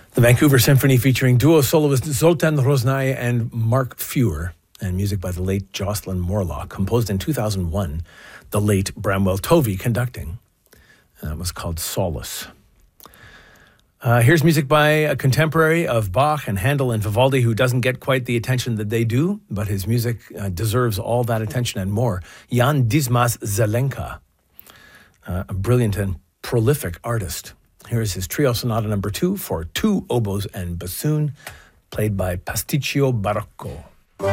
The Vancouver Symphony featuring duo soloist Zoltan Roznai and Mark Feuer, and music by the late Jocelyn Morlock, composed in 2001, the late Bramwell Tovey conducting. And that was called Solace. Here's music by a contemporary of Bach and Handel and Vivaldi who doesn't get quite the attention that they do, but his music deserves all that attention and more. Jan Dismas Zelenka, a brilliant and prolific artist. Here is his Trio Sonata No. 2 for two oboes and bassoon, played by Pasticcio Barocco.